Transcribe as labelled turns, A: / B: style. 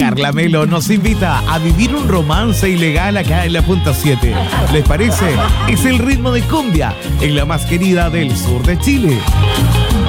A: Carla Melo nos invita a vivir un romance ilegal acá en la Punta 7. ¿Les parece? Es el ritmo de cumbia en la más querida del sur de Chile.